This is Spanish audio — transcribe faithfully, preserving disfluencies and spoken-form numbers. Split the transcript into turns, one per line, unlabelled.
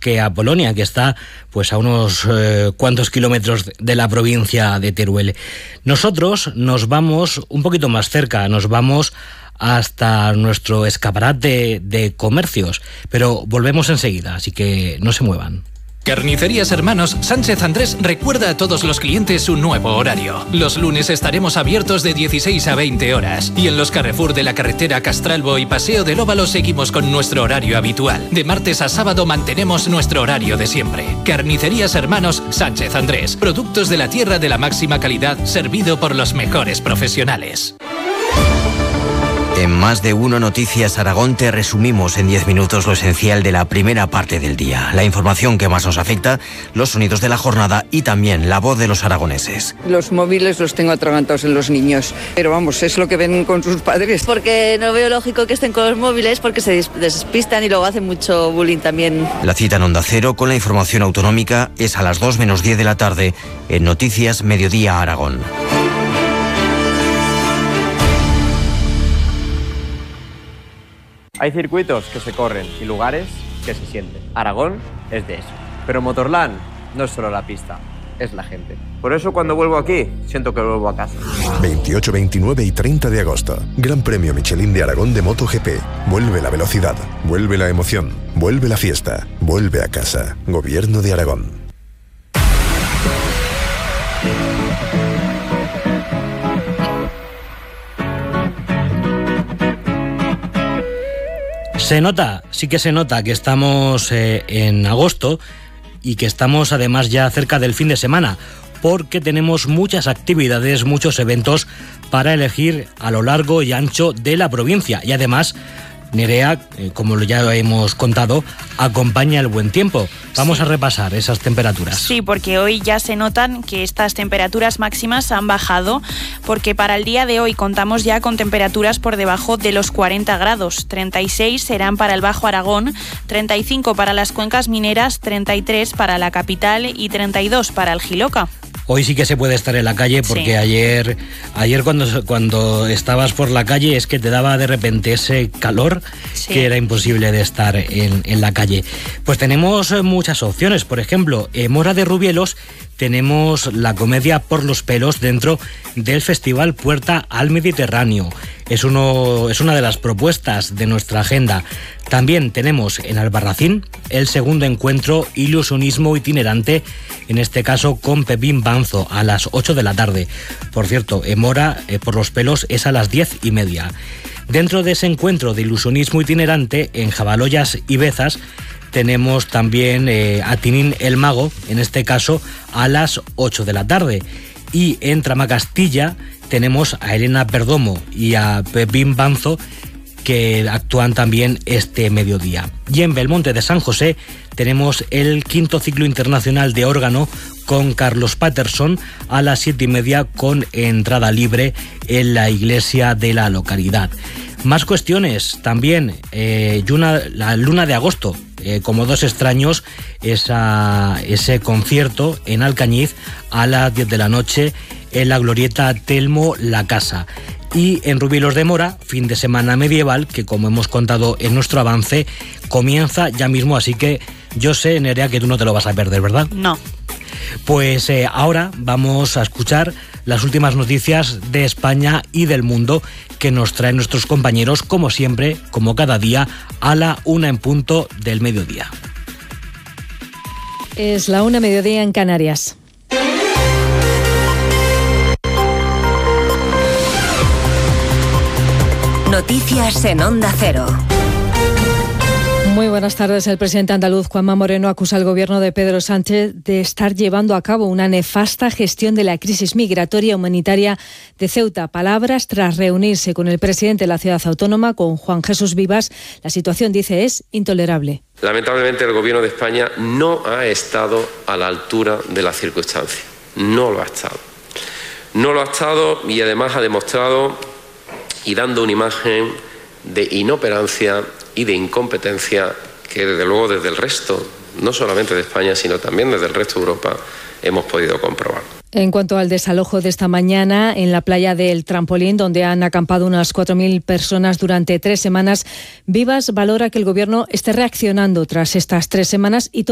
que a Polonia, que está pues a unos eh, cuantos kilómetros de la provincia de Teruel. Nosotros nos vamos un poquito más cerca, nos vamos hasta nuestro escaparate de comercios, pero volvemos enseguida, así que no se muevan.
Carnicerías Hermanos Sánchez Andrés recuerda a todos los clientes su nuevo horario. Los lunes estaremos abiertos de dieciséis a veinte horas y en los Carrefour de la carretera Castralbo y Paseo del Óvalo seguimos con nuestro horario habitual. De martes a sábado mantenemos nuestro horario de siempre. Carnicerías Hermanos Sánchez Andrés. Productos de la tierra de la máxima calidad, servido por los mejores profesionales.
En Más de Uno Noticias Aragón te resumimos en diez minutos lo esencial de la primera parte del día. La información que más nos afecta, los sonidos de la jornada y también la voz de los aragoneses.
Los móviles los tengo atragantados en los niños, pero vamos, es lo que ven con sus padres.
Porque no veo lógico que estén con los móviles porque se despistan y luego hacen mucho bullying también.
La cita en Onda Cero con la información autonómica es a las dos menos diez de la tarde en Noticias Mediodía Aragón.
Hay circuitos que se corren y lugares que se sienten. Aragón es de eso. Pero Motorland no es solo la pista, es la gente. Por eso cuando vuelvo aquí, siento que vuelvo a casa.
veintiocho, veintinueve y treinta de agosto. Gran Premio Michelin de Aragón de MotoGP. Vuelve la velocidad, vuelve la emoción, vuelve la fiesta, vuelve a casa. Gobierno de Aragón.
Se nota, sí que se nota que estamos eh, en agosto y que estamos además ya cerca del fin de semana, porque tenemos muchas actividades, muchos eventos para elegir a lo largo y ancho de la provincia. Y además, Nerea, eh, como ya hemos contado, acompaña el buen tiempo. Vamos sí. a repasar esas temperaturas.
Sí, porque hoy ya se notan que estas temperaturas máximas han bajado, porque para el día de hoy contamos ya con temperaturas por debajo de los cuarenta grados. treinta y seis serán para el Bajo Aragón, treinta y cinco para las cuencas mineras, treinta y tres para la capital y treinta y dos para el Jiloca.
Hoy sí que se puede estar en la calle porque sí. ayer ayer cuando, cuando estabas por la calle es que te daba de repente ese calor sí. que era imposible de estar en, en la calle. Pues tenemos muchas opciones, por ejemplo, en Mora de Rubielos tenemos la comedia Por los pelos dentro del Festival Puerta al Mediterráneo. Es, uno, es una de las propuestas de nuestra agenda. También tenemos en Albarracín el segundo encuentro Ilusionismo Itinerante, en este caso con Pepín Banzo, a las ocho de la tarde. Por cierto, en Mora, eh, Por los pelos, es a las diez y media. Dentro de ese encuentro de Ilusionismo Itinerante, en Jabaloyas y Bezas, tenemos también eh, a Tinín el Mago, en este caso a las ocho de la tarde. Y en Tramacastilla tenemos a Elena Perdomo y a Pepín Banzo, que actúan también este mediodía. Y en Belmonte de San José tenemos el quinto ciclo internacional de órgano con Carlos Patterson a las siete y media con entrada libre en la iglesia de la localidad. Más cuestiones también, eh, Yuna, la luna de agosto, eh, como dos extraños, esa, ese concierto en Alcañiz a las diez de la noche en la glorieta Telmo La Casa. Y en Rubielos de Mora, fin de semana medieval, que como hemos contado en nuestro avance, comienza ya mismo, así que yo sé, Nerea, que tú no te lo vas a perder, ¿verdad?
No.
Pues eh, ahora vamos a escuchar las últimas noticias de España y del mundo que nos traen nuestros compañeros, como siempre, como cada día, a la una en punto del mediodía.
Es la una mediodía en Canarias.
Noticias en Onda Cero.
Muy buenas tardes. El presidente andaluz Juanma Moreno acusa al gobierno de Pedro Sánchez de estar llevando a cabo una nefasta gestión de la crisis migratoria humanitaria de Ceuta. Palabras tras reunirse con el presidente de la ciudad autónoma, con Juan Jesús Vivas. La situación, dice, es intolerable.
Lamentablemente el gobierno de España no ha estado a la altura de las circunstancias. No lo ha estado. No lo ha estado y además ha demostrado y dando una imagen de inoperancia y de incompetencia que desde luego desde el resto, no solamente de España, sino también desde el resto de Europa, hemos podido comprobar.
En cuanto al desalojo de esta mañana en la playa del Trampolín, donde han acampado unas cuatro mil personas durante tres semanas, Vivas valora que el Gobierno esté reaccionando tras estas tres semanas y